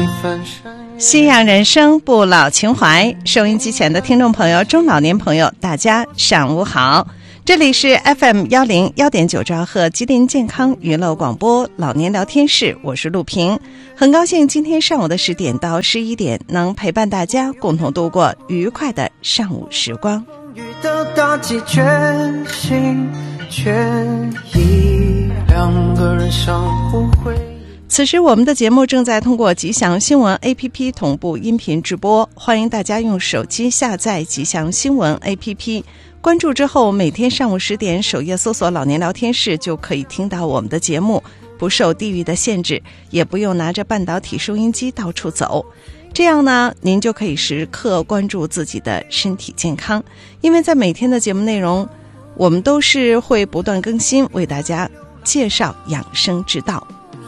夕阳人生不老情怀，收音机前的听众朋友、中老年朋友，大家上午好，这里是 FM101.9兆赫吉林健康娱乐广播老年聊天室，我是陆平，很高兴今天上午的10点到11点能陪伴大家共同度过愉快的上午时光。 大气全心全意，两个人相互回忆。 此时我们的节目正在通过吉祥新闻 APP 同步音频直播，欢迎大家用手机下载吉祥新闻 APP， 关注之后每天上午10点首页搜索老年聊天室就可以听到我们的节目，不受地域的限制，也不用拿着半导体收音机到处走，这样呢您就可以时刻关注自己的身体健康，因为在每天的节目内容我们都是会不断更新，为大家介绍养生之道。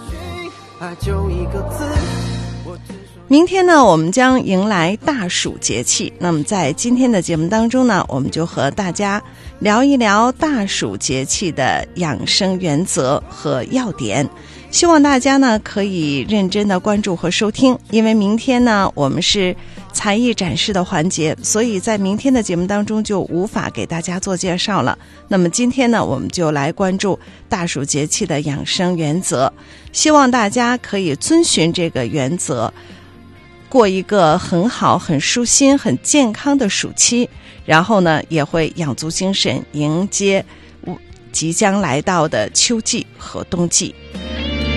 明天呢我们将迎来大暑节气，那么在今天的节目当中呢，我们就和大家聊一聊大暑节气的养生原则和要点，希望大家呢可以认真的关注和收听，因为明天呢我们是才艺展示的环节，所以在明天的节目当中就无法给大家做介绍了。那么今天呢我们就来关注大暑节气的养生原则，希望大家可以遵循这个原则，过一个很好很舒心很健康的暑期，然后呢也会养足精神迎接即将来到的秋季和冬季。